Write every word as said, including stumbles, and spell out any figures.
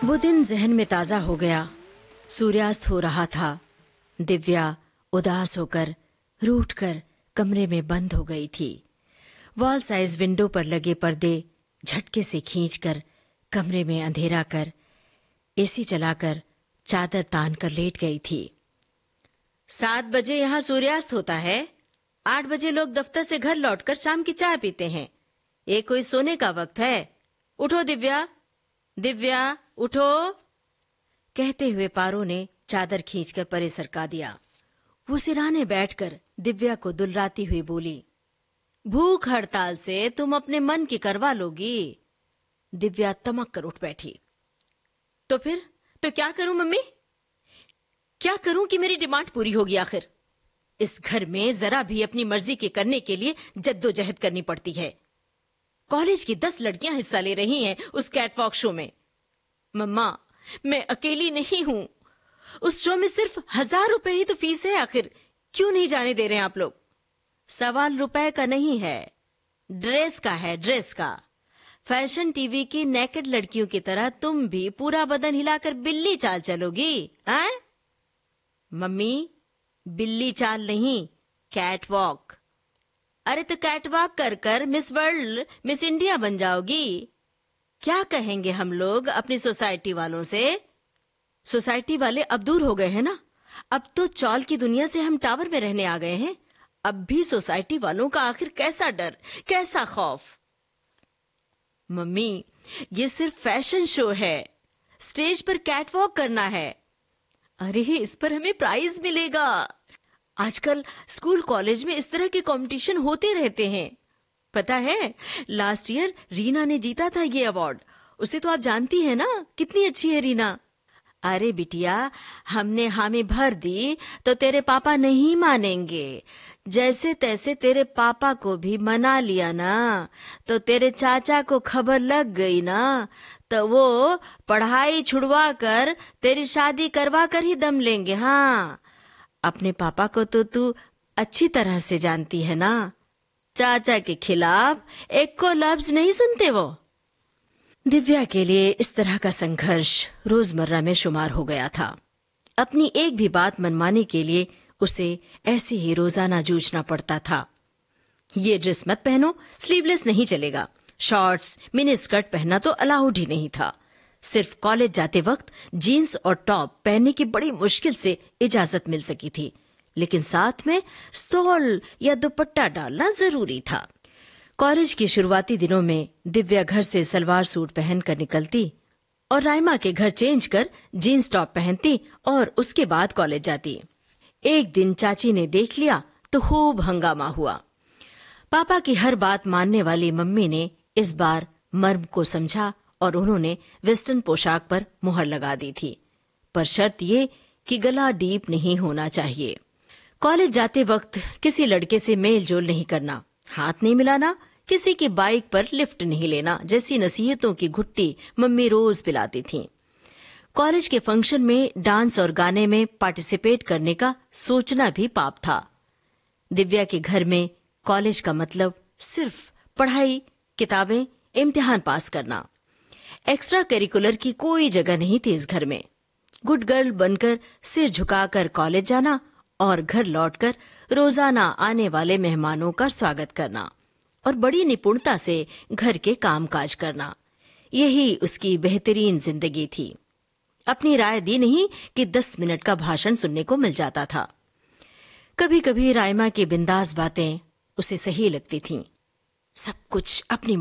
वो दिन जहन में ताजा हो गया। सूर्यास्त हो रहा था। दिव्या उदास होकर रूठ कर कमरे में बंद हो गई थी। वॉल साइज विंडो पर लगे पर्दे झटके से खींचकर कमरे में अंधेरा कर एसी चलाकर चादर तान कर लेट गई थी। सात बजे यहाँ सूर्यास्त होता है। आठ बजे लोग दफ्तर से घर लौटकर शाम की चाय पीते हैं। ये कोई सोने का वक्त है? उठो दिव्या, दिव्या उठो, कहते हुए पारो ने चादर खींचकर परे सरका दिया। वो सिराने बैठकर दिव्या को दुलराती हुई बोली, भूख हड़ताल से तुम अपने मन की करवा लोगी। दिव्या तमक कर उठ बैठी। तो फिर तो क्या करूं मम्मी? क्या करूं कि मेरी डिमांड पूरी होगी? आखिर इस घर में जरा भी अपनी मर्जी के करने के लिए जद्दोजहद करनी पड़ती है। कॉलेज की दस लड़कियां हिस्सा ले रही हैं उस कैटवॉक शो में। मम्मा, मैं अकेली नहीं हूं। उस शो में सिर्फ हजार रुपए ही तो फीस है। आखिर क्यों नहीं जाने दे रहे हैं आप लोग? सवाल रुपए का नहीं है, ड्रेस का है, ड्रेस का। फैशन टीवी की नेकेड लड़कियों की तरह तुम भी पूरा बदन हिलाकर बिल्ली चाल चलोगी? हैं? मम्मी, बिल्ली चाल नहीं, कैटवॉक। अरे तो कैटवॉक कर कर मिस वर्ल्ड, मिस इंडिया बन जाओगी। क्या कहेंगे हम लोग अपनी सोसाइटी वालों से? सोसाइटी वाले अब दूर हो गए हैं ना। अब तो चौल की दुनिया से हम टावर में रहने आ गए हैं। अब भी सोसाइटी वालों का आखिर कैसा डर, कैसा खौफ? मम्मी, ये सिर्फ फैशन शो है। स्टेज पर कैटवॉक करना है। अरे इस पर हमें प्राइज मिलेगा। आजकल स्कूल कॉलेज में इस तरह के कंपटीशन होते रहते हैं। पता है, लास्ट ईयर रीना ने जीता था ये अवार्ड। उसे तो आप जानती हैं ना, कितनी अच्छी है रीना। अरे बिटिया, हमने हामी भर दी तो तेरे पापा नहीं मानेंगे। जैसे तैसे तेरे पापा को भी मना लिया ना, तो तेरे चाचा को खबर लग गई ना, तो वो पढ़ाई छुड़वा कर तेरी शादी करवा कर ही दम लेंगे। हाँ, अपने पापा को तो तू अच्छी तरह से जानती है ना। चाचा के खिलाफ एक को लफ्ज नहीं सुनते वो। दिव्या के लिए इस तरह का संघर्ष रोजमर्रा में शुमार हो गया था। अपनी एक भी बात मनमाने के लिए उसे ऐसे ही रोजाना जूझना पड़ता था। ये ड्रेस मत पहनो, स्लीवलेस नहीं चलेगा। शॉर्ट्स, मिनी स्कर्ट पहनना तो अलाउड ही नहीं था। सिर्फ कॉलेज जाते वक्त जीन्स और टॉप पहनने की बड़ी मुश्किल से इजाजत मिल सकी थी, लेकिन साथ में स्टोल या दुपट्टा डालना जरूरी था। कॉलेज के शुरुआती दिनों में दिव्या घर से सलवार सूट पहनकर निकलती और राइमा के घर चेंज कर जीन्स टॉप पहनती और उसके बाद कॉलेज जाती। एक दिन चाची ने देख लिया तो खूब हंगामा हुआ। पापा की हर बात मानने वाली मम्मी ने इस बार मर्म को समझा और उन्होंने वेस्टर्न पोशाक पर मुहर लगा दी थी, पर शर्त ये कि गला डीप नहीं होना चाहिए। कॉलेज जाते वक्त किसी लड़के से मेल जोल नहीं करना, हाथ नहीं मिलाना, किसी की बाइक पर लिफ्ट नहीं लेना जैसी नसीहतों की घुट्टी मम्मी रोज पिलाती थीं। कॉलेज के फंक्शन में डांस और गाने में पार्टिसिपेट करने का सोचना भी पाप था। दिव्या के घर में कॉलेज का मतलब सिर्फ पढ़ाई, किताबें, इम्तिहान पास करना। एक्स्ट्रा करिकुलर की कोई जगह नहीं थी इस घर में। गुड गर्ल बनकर सिर झुकाकर कॉलेज जाना और घर लौटकर रोजाना आने वाले मेहमानों का स्वागत करना और बड़ी निपुणता से घर के कामकाज करना, यही उसकी बेहतरीन जिंदगी थी। अपनी राय दी नहीं कि दस मिनट का भाषण सुनने को मिल जाता था। कभी कभी राइमा की बिंदास बातें उसे सही लगती थीं। सब कुछ अपनी